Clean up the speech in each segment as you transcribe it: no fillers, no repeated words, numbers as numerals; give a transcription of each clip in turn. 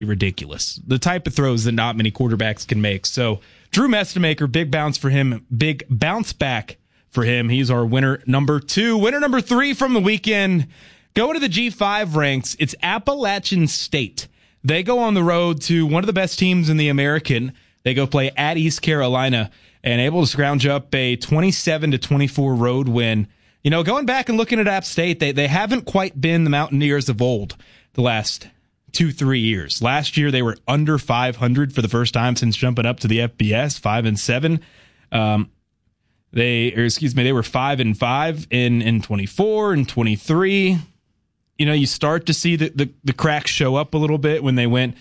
ridiculous. The type of throws that not many quarterbacks can make. So Drew Mestemaker, big bounce for him, big bounce back for him. He's our winner number 2. Winner number 3 from the weekend. Going to the G5 ranks, it's Appalachian State. They go on the road to one of the best teams in the American. They go play at East Carolina and able to scrounge up a 27-24 road win. You know, going back and looking at App State, they haven't quite been the Mountaineers of old the last 2-3 years. Last year, they were under 500 for the first time since jumping up to the FBS, 5-7. They were 5-5 in 24 and 23. You know, you start to see the cracks show up a little bit when they went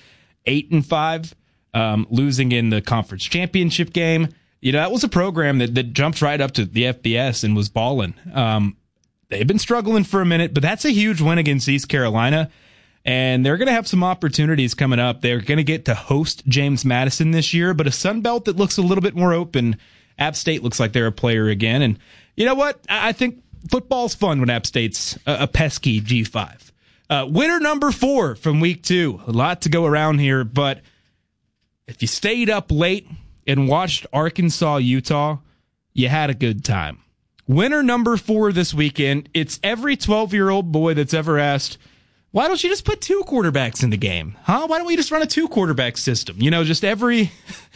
8-5, losing in the conference championship game. You know, that was a program that jumped right up to the FBS and was balling. They've been struggling for a minute, but that's a huge win against East Carolina. And they're going to have some opportunities coming up. They're going to get to host James Madison this year, but a Sun Belt that looks a little bit more open. App State looks like they're a player again. And you know what? I think football's fun when App State's a pesky G5. Winner number 4 from week 2. A lot to go around here, but if you stayed up late and watched Arkansas, Utah, you had a good time. Winner number 4 this weekend. It's every 12-year-old boy that's ever asked, why don't you just put 2 quarterbacks in the game? Huh? Why don't we just run a 2-quarterback system? You know, just every,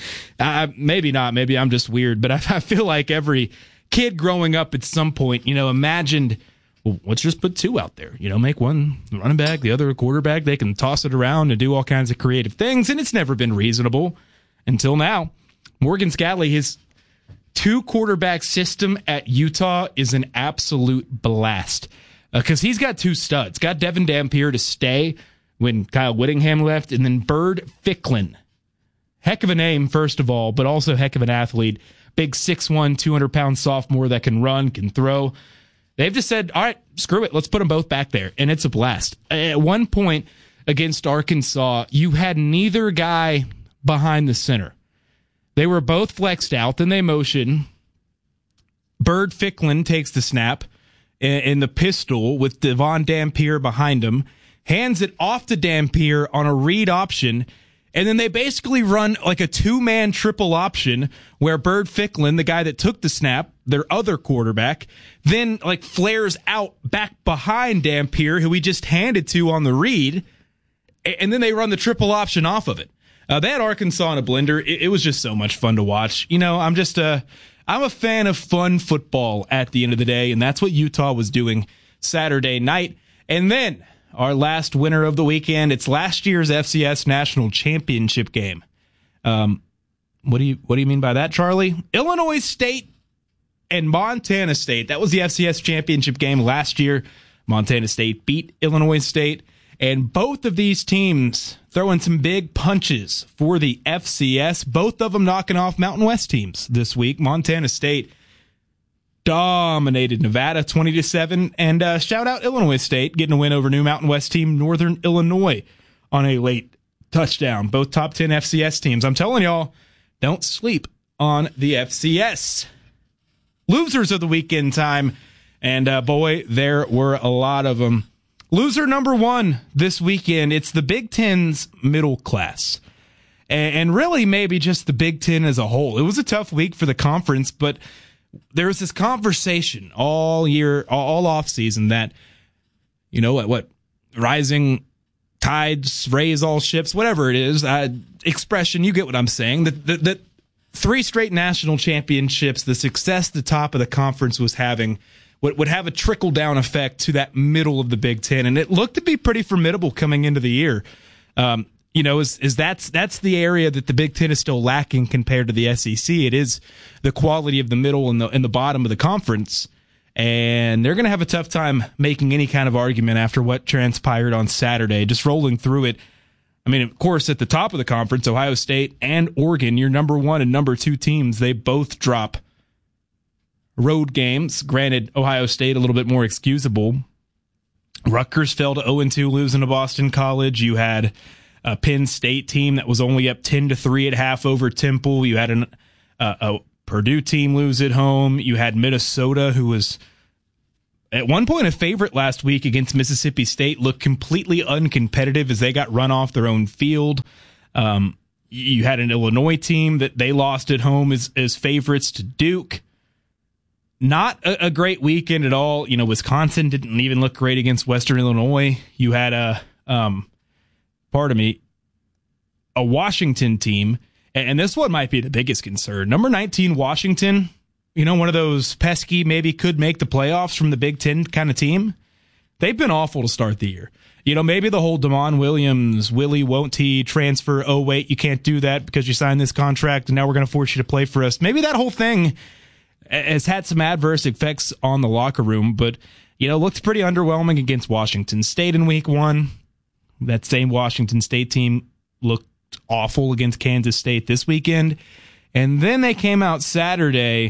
maybe not, maybe I'm just weird, but I feel like every kid growing up at some point, you know, imagined, well, let's just put 2 out there. You know, make one running back, the other a quarterback. They can toss it around and do all kinds of creative things, and it's never been reasonable until now. Morgan Scalley, his 2-quarterback system at Utah is an absolute blast. Because he's got 2 studs. Got Devin Dampier to stay when Kyle Whittingham left, and then Bird Ficklin. Heck of a name, first of all, but also heck of an athlete. Big 6'1", 200-pound sophomore that can run, can throw. They've just said, all right, screw it. Let's put them both back there, and it's a blast. At one point against Arkansas, you had neither guy behind the center. They were both flexed out, then they motion. Bird Ficklin takes the snap in the pistol with Devon Dampier behind him, hands it off to Dampier on a read option, and then they basically run like a 2-man triple option where Bird Ficklin, the guy that took the snap, their other quarterback, then like flares out back behind Dampier, who he just handed to on the read, and then they run the triple option off of it. They had Arkansas in a blender. It was just so much fun to watch. You know, I'm a fan of fun football at the end of the day, and that's what Utah was doing Saturday night. And then our last winner of the weekend, it's last year's FCS National Championship game. What do you mean by that, Charlie? Illinois State and Montana State. That was the FCS Championship game last year. Montana State beat Illinois State, and both of these teams throwing some big punches for the FCS. Both of them knocking off Mountain West teams this week. Montana State dominated Nevada 20-7, and shout out Illinois State getting a win over new Mountain West team Northern Illinois on a late touchdown. Both top 10 FCS teams. I'm telling y'all, don't sleep on the FCS. Losers of the weekend time, and boy, there were a lot of them. Loser number 1 this weekend, it's the Big Ten's middle class. And really maybe just the Big Ten as a whole. It was a tough week for the conference, but there was this conversation all year, all off season that, you know, what rising tides raise all ships, whatever it is, expression, you get what I'm saying, that 3 straight national championships, the success the top of the conference was having, would have a trickle-down effect to that middle of the Big Ten, and it looked to be pretty formidable coming into the year. You know, that's the area that the Big Ten is still lacking compared to the SEC. It is the quality of the middle and the bottom of the conference, and they're going to have a tough time making any kind of argument after what transpired on Saturday. Just rolling through it. I mean, of course, at the top of the conference, Ohio State and Oregon, your number 1 and number 2 teams, they both drop road games. Granted, Ohio State a little bit more excusable. Rutgers fell to 0-2, losing to Boston College. You had a Penn State team that was only up 10-3 at half over Temple. You had a Purdue team lose at home. You had Minnesota, who was at one point a favorite last week against Mississippi State, looked completely uncompetitive as they got run off their own field. You had an Illinois team that they lost at home as favorites to Duke. Not a great weekend at all. Wisconsin didn't even look great against Western Illinois. You had a Washington team, and this one might be the biggest concern. Number 19 Washington, one of those pesky, maybe could make the playoffs from the Big Ten kind of team. They've been awful to start the year. Maybe the whole Damon Williams, Willie won't he transfer? Oh, wait, you can't do that because you signed this contract and now we're going to force you to play for us. Maybe that whole thing has had some adverse effects on the locker room, but, looked pretty underwhelming against Washington State in week 1. That same Washington State team looked awful against Kansas State this weekend. And then they came out Saturday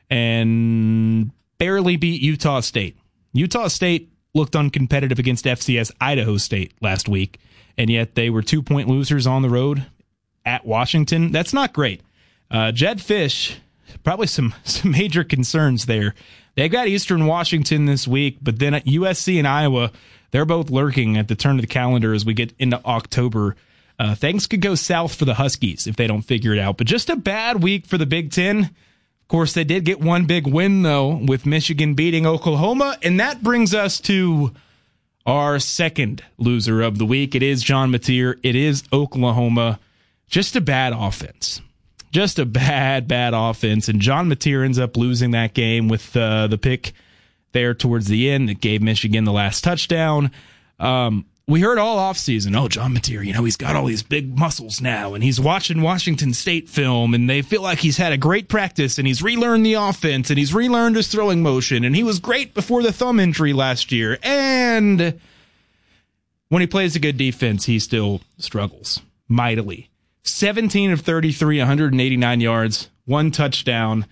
and barely beat Utah State. Utah State looked uncompetitive against FCS Idaho State last week, and yet they were 2-point losers on the road at Washington. That's not great. Jedd Fisch, probably some major concerns there. They got Eastern Washington this week, but then at USC and Iowa, they're both lurking at the turn of the calendar as we get into October. Things could go south for the Huskies if they don't figure it out. But just a bad week for the Big Ten. Of course, they did get one big win, though, with Michigan beating Oklahoma. And that brings us to our second loser of the week. It is John Mateer. It is Oklahoma. Just a bad offense. Just a bad offense. And John Mateer ends up losing that game with the pick there towards the end that gave Michigan the last touchdown. We heard all offseason, John Mateer, he's got all these big muscles now, and he's watching Washington State film, and they feel like he's had a great practice, and he's relearned the offense, and he's relearned his throwing motion, and he was great before the thumb injury last year. And when he plays a good defense, he still struggles mightily. 17 of 33, 189 yards, 1 touchdown,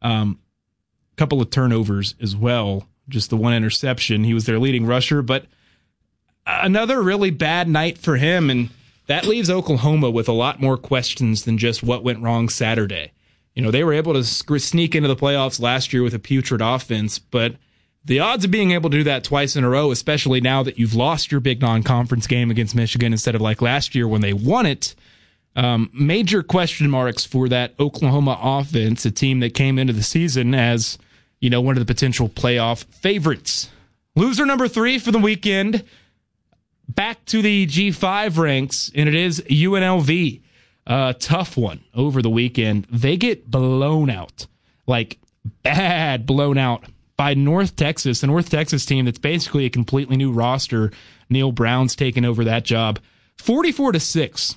couple of turnovers as well, just the 1 interception. He was their leading rusher, but another really bad night for him, and that leaves Oklahoma with a lot more questions than just what went wrong Saturday. They were able to sneak into the playoffs last year with a putrid offense, but the odds of being able to do that twice in a row, especially now that you've lost your big non-conference game against Michigan instead of like last year when they won it, major question marks for that Oklahoma offense, a team that came into the season as, one of the potential playoff favorites. Loser number 3 for the weekend. Back to the G5 ranks, and it is UNLV. Tough one over the weekend. They get blown out, like bad blown out by North Texas, a North Texas team that's basically a completely new roster. Neil Brown's taken over that job. 44-6.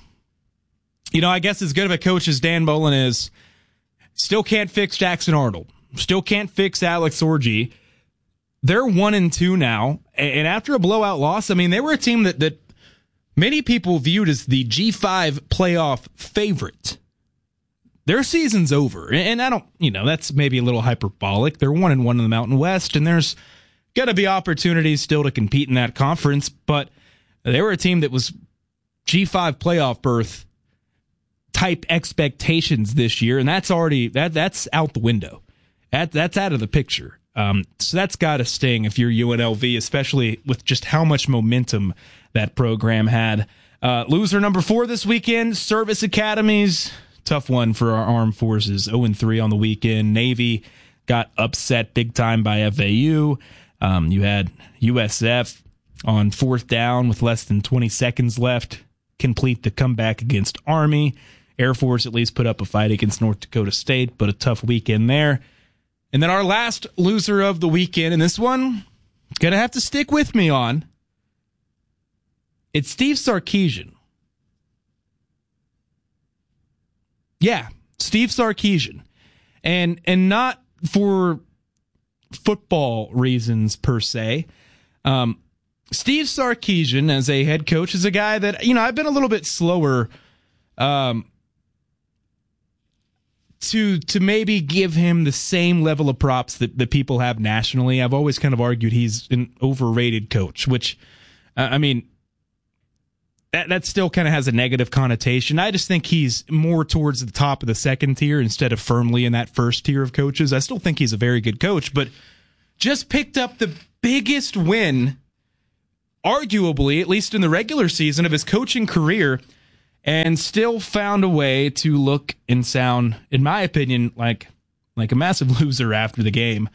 I guess as good of a coach as Dan Mullen is, still can't fix Jackson Arnold. Still can't fix Alex Orji. They're 1-2 now, and after a blowout loss, they were a team that many people viewed as the G5 playoff favorite. Their season's over, and I don't, that's maybe a little hyperbolic. They're 1-1 in the Mountain West, and there's going to be opportunities still to compete in that conference, but they were a team that was G5 playoff berth type expectations this year, and that's already, that's out the window. That's out of the picture. So that's got to sting if you're UNLV, especially with just how much momentum that program had. Loser number 4 this weekend, Service Academies. Tough one for our armed forces. 0-3 on the weekend. Navy got upset big time by FAU. You had USF on 4th down with less than 20 seconds left complete the comeback against Army. Air Force at least put up a fight against North Dakota State, but a tough weekend there. And then our last loser of the weekend, and this one, going to have to stick with me on, it's Steve Sarkisian. Yeah, Steve Sarkisian. And not for football reasons per se. Steve Sarkisian as a head coach is a guy that, I've been a little bit slower to maybe give him the same level of props that people have nationally. I've always kind of argued he's an overrated coach, which, that still kind of has a negative connotation. I just think he's more towards the top of the second tier instead of firmly in that first tier of coaches. I still think he's a very good coach, but just picked up the biggest win, arguably, at least in the regular season of his coaching career, and still found a way to look and sound, in my opinion, like a massive loser after the game.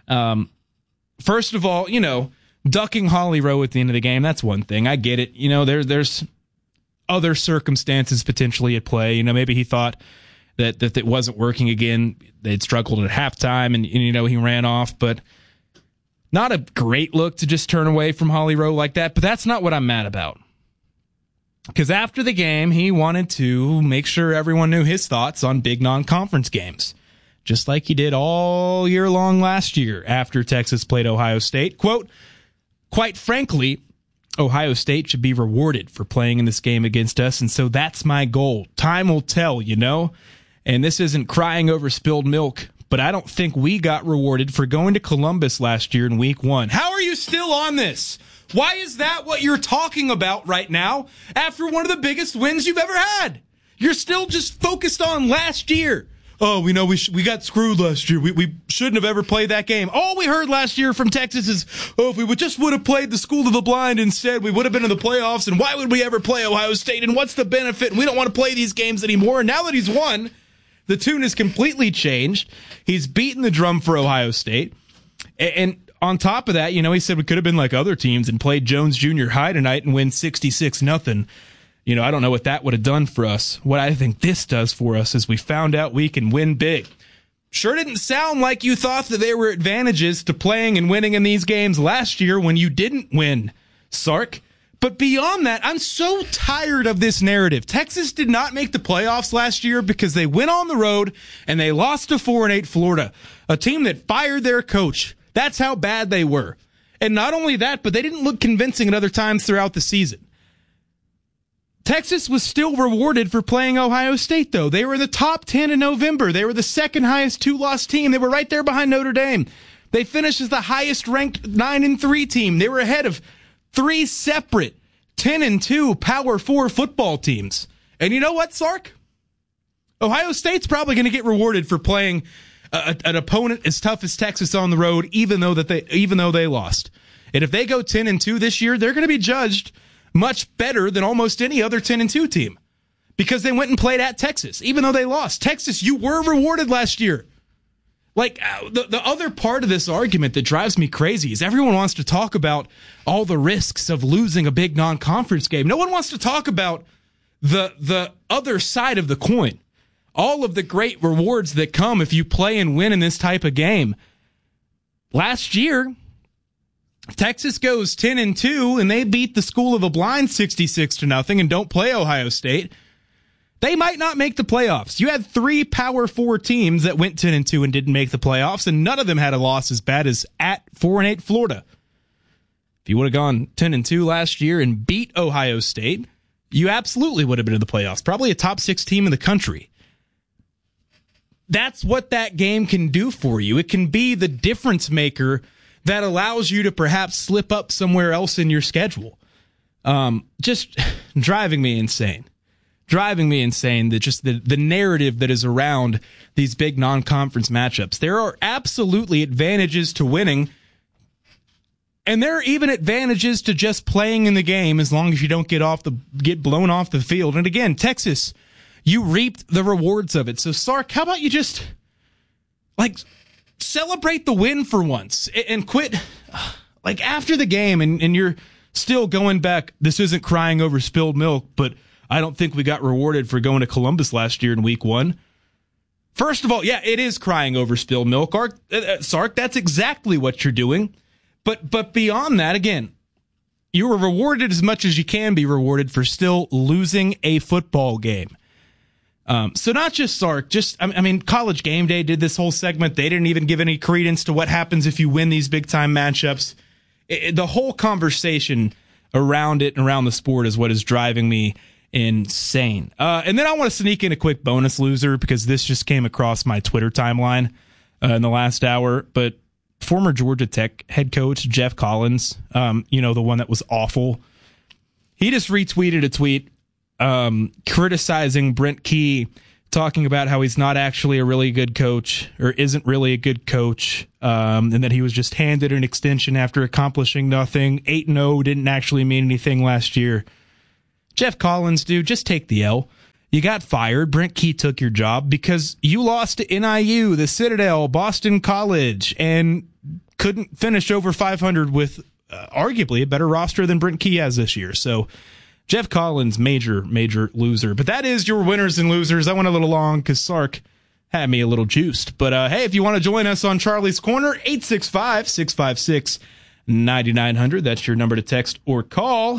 First of all, ducking Holly Rowe at the end of the game, that's one thing. I get it. There's other circumstances potentially at play. Maybe he thought that it wasn't working again. They'd struggled at halftime, and he ran off. But not a great look to just turn away from Holly Rowe like that. But that's not what I'm mad about. Because after the game, he wanted to make sure everyone knew his thoughts on big non-conference games, just like he did all year long last year after Texas played Ohio State. Quote, "Quite frankly, Ohio State should be rewarded for playing in this game against us, and so that's my goal. Time will tell, And this isn't crying over spilled milk, but I don't think we got rewarded for going to Columbus last year in week 1. How are you still on this? Why is that what you're talking about right now after one of the biggest wins you've ever had? You're still just focused on last year. Oh, we know we got screwed last year. We shouldn't have ever played that game. All we heard last year from Texas is, if we would have played the School of the Blind instead, we would have been in the playoffs, and why would we ever play Ohio State, and what's the benefit, and we don't want to play these games anymore. And now that he's won, the tune has completely changed. He's beaten the drum for Ohio State. And on top of that, he said we could have been like other teams and played Jones Junior High tonight and win 66-0. I don't know what that would have done for us. What I think this does for us is we found out we can win big. Sure didn't sound like you thought that there were advantages to playing and winning in these games last year when you didn't win, Sark. But beyond that, I'm so tired of this narrative. Texas did not make the playoffs last year because they went on the road and they lost to 4-8 Florida, a team that fired their coach. That's how bad they were. And not only that, but they didn't look convincing at other times throughout the season. Texas was still rewarded for playing Ohio State, though. They were in the top 10 in November. They were the second highest 2-loss team. They were right there behind Notre Dame. They finished as the highest ranked 9-3 team. They were ahead of 3 separate 10-2 Power 4 football teams. And you know what, Sark? Ohio State's probably going to get rewarded for playing an opponent as tough as Texas on the road, even though they lost. And if they go 10-2 this year, they're going to be judged much better than almost any other 10-2 team because they went and played at Texas, even though they lost. Texas, you were rewarded last year. Like, the other part of this argument that drives me crazy is everyone wants to talk about all the risks of losing a big non-conference game. No one wants to talk about the other side of the coin. All of the great rewards that come if you play and win in this type of game. Last year, Texas goes 10-2 and they beat the School of the Blind 66-0 and don't play Ohio State. They might not make the playoffs. You had 3 Power 4 teams that went 10-2 and didn't make the playoffs, and none of them had a loss as bad as at 4-8 Florida. If you would have gone 10-2 last year and beat Ohio State, you absolutely would have been in the playoffs. Probably a top 6 team in the country. That's what that game can do for you. It can be the difference maker that allows you to perhaps slip up somewhere else in your schedule. Just driving me insane. That just the narrative that is around these big non-conference matchups. There are absolutely advantages to winning, and there are even advantages to just playing in the game as long as you don't get blown off the field. And again, Texas, you reaped the rewards of it. So Sark, how about you just celebrate the win for once and quit after the game and you're still going back. This isn't crying over spilled milk, but I don't think we got rewarded for going to Columbus last year in week 1. First of all, yeah, it is crying over spilled milk. Sark, that's exactly what you're doing. But beyond that, again, you were rewarded as much as you can be rewarded for still losing a football game. So not just Sark, College Game Day did this whole segment. They didn't even give any credence to what happens if you win these big-time matchups. The whole conversation around it and around the sport is what is driving me insane. And then I want to sneak in a quick bonus loser because this just came across my Twitter timeline in the last hour. But former Georgia Tech head coach Jeff Collins, the one that was awful, he just retweeted a tweet criticizing Brent Key talking about how he's not actually a really good coach, or isn't really a good coach, and that he was just handed an extension after accomplishing nothing. 8-0 didn't actually mean anything last year. Jeff Collins, dude, just take the L. You got fired. Brent Key took your job because you lost to NIU, the Citadel, Boston College, and couldn't finish over 500 with arguably a better roster than Brent Key has this year. So Jeff Collins, major loser. But that is your winners and losers. I went a little long because Sark had me a little juiced. But hey, if you want to join us on Charlie's Corner, 865-656-9900. That's your number to text or call.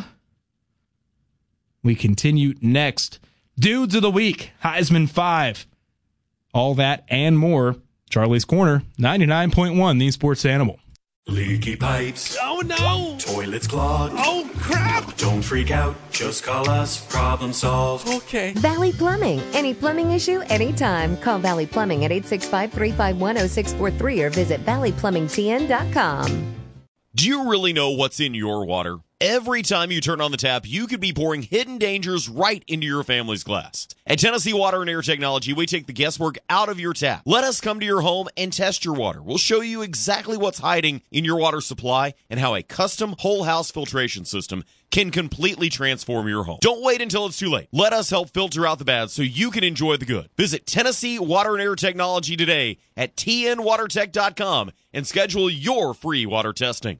We continue next. Dudes of the Week, Heisman 5. All that and more. Charlie's Corner, 99.1, the Sports Animal. Leaky pipes. Oh, no. Toilets clogged. Oh, crap. Don't freak out. Just call us. Problem solved. Okay. Valley Plumbing. Any plumbing issue, anytime. Call Valley Plumbing at 865-351-0643 or visit valleyplumbingtn.com. Do you really know what's in your water? Every time you turn on the tap, you could be pouring hidden dangers right into your family's glass. At Tennessee Water and Air Technology, we take the guesswork out of your tap. Let us come to your home and test your water. We'll show you exactly what's hiding in your water supply and how a custom whole house filtration system can completely transform your home. Don't wait until it's too late. Let us help filter out the bad so you can enjoy the good. Visit Tennessee Water and Air Technology today at tnwatertech.com and schedule your free water testing.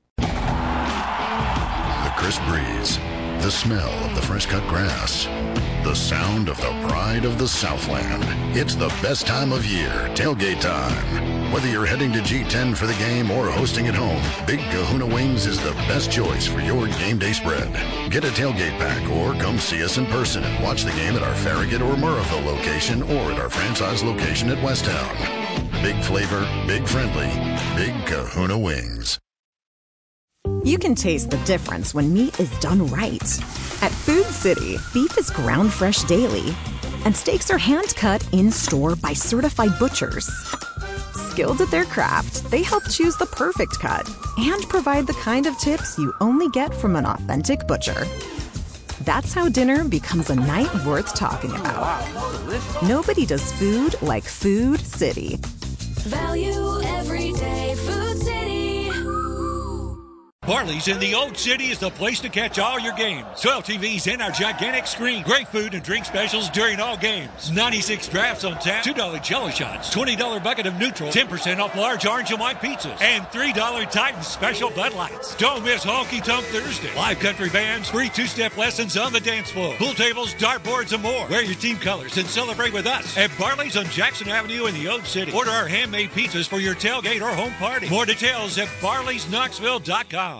Crisp breeze, the smell of the fresh-cut grass, the sound of the pride of the Southland. It's the best time of year, tailgate time. Whether you're heading to G10 for the game or hosting at home, Big Kahuna Wings is the best choice for your game day spread. Get a tailgate pack or come see us in person and watch the game at our Farragut or Murrahville location or at our franchise location at Westtown. Big flavor, big friendly, Big Kahuna Wings. You can taste the difference when meat is done right. At Food City, beef is ground fresh daily, and steaks are hand-cut in-store by certified butchers. Skilled at their craft, they help choose the perfect cut and provide the kind of tips you only get from an authentic butcher. That's how dinner becomes a night worth talking about. Nobody does food like Food City. Value every day, Food City. Barley's in the Old City is the place to catch all your games. 12 TVs and our gigantic screen. Great food and drink specials during all games. 96 drafts on tap. $2 Jello shots. $20 bucket of neutral. 10% off large orange and white pizzas. And $3 Titan special Bud Lights. Don't miss Honky Tonk Thursday. Live country bands. Free two-step lessons on the dance floor. Pool tables, dartboards, and more. Wear your team colors and celebrate with us at Barley's on Jackson Avenue in the Old City. Order our handmade pizzas for your tailgate or home party. More details at barleysknoxville.com.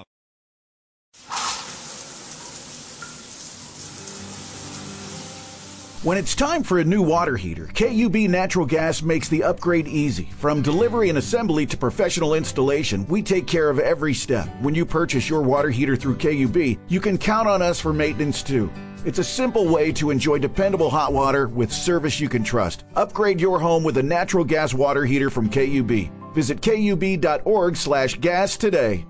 When it's time for a new water heater, KUB Natural Gas makes the upgrade easy. From delivery and assembly to professional installation, we take care of every step. When you purchase your water heater through KUB, you can count on us for maintenance too. It's a simple way to enjoy dependable hot water with service you can trust. Upgrade your home with a natural gas water heater from KUB. Visit KUB.org/gas today.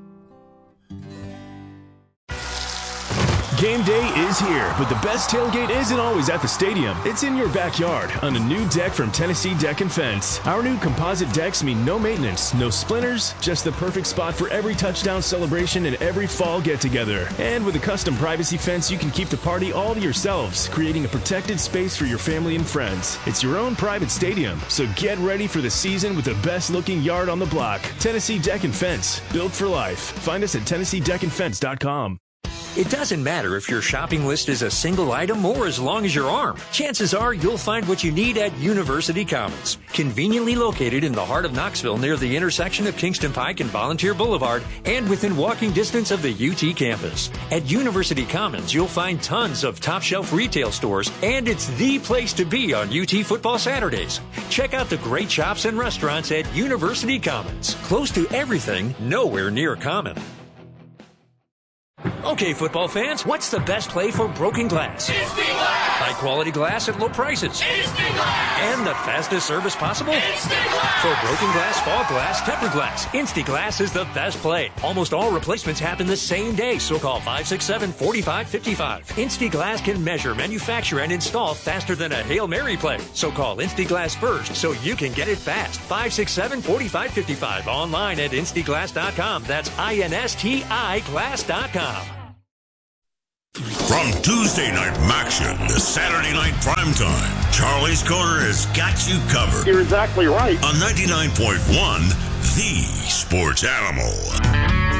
Game day is here, but the best tailgate isn't always at the stadium. It's in your backyard on a new deck from Tennessee Deck and Fence. Our new composite decks mean no maintenance, no splinters, just the perfect spot for every touchdown celebration and every fall get-together. And with a custom privacy fence, you can keep the party all to yourselves, creating a protected space for your family and friends. It's your own private stadium, so get ready for the season with the best-looking yard on the block. Tennessee Deck and Fence, built for life. Find us at TennesseeDeckandFence.com. It doesn't matter if your shopping list is a single item or as long as your arm. Chances are you'll find what you need at University Commons. Conveniently located in the heart of Knoxville near the intersection of Kingston Pike and Volunteer Boulevard and within walking distance of the UT campus. At University Commons, you'll find tons of top-shelf retail stores, and it's the place to be on UT football Saturdays. Check out the great shops and restaurants at University Commons. Close to everything, nowhere near common. Okay, football fans, what's the best play for broken glass? It's the glass! High-quality glass at low prices. And the fastest service possible? For broken glass, fog glass, tempered glass, Instiglass is the best play. Almost all replacements happen the same day, so call 567-4555. Instiglass can measure, manufacture, and install faster than a Hail Mary play. So call Instiglass first so you can get it fast. 567-4555. Online at instiglass.com. That's INSTI glass.com. From Tuesday Night Maction to Saturday Night Primetime, Charlie's Corner has got you covered. You're exactly right. On 99.1, The Sports Animal.